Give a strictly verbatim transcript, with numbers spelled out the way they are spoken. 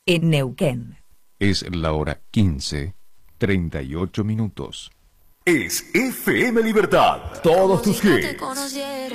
en Neuquén. Es la hora quince, treinta y ocho minutos. Es F M Libertad. Todos tus hits.